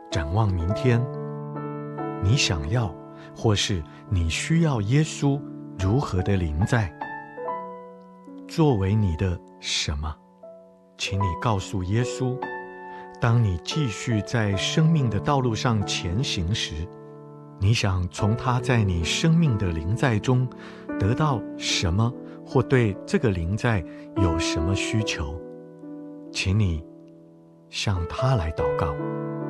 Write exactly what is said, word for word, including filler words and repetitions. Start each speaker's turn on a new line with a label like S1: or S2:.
S1: 展望明天，你想要或是你需要耶稣如何的临在？作为你的什么？请你告诉耶稣，当你继续在生命的道路上前行时，你想从他在你生命的临在中得到什么，或对这个临在有什么需求？请你向他来祷告。